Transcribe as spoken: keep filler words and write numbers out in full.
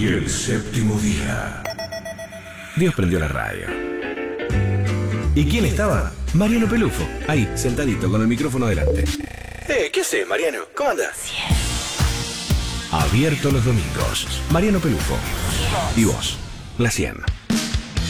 Y el séptimo día, Dios prendió la radio. ¿Y quién estaba? Mariano Pelufo, ahí, sentadito, con el micrófono delante. Eh, ¿qué haces, Mariano? ¿Cómo andás? Abierto los domingos. Mariano Pelufo. Y vos, la cien.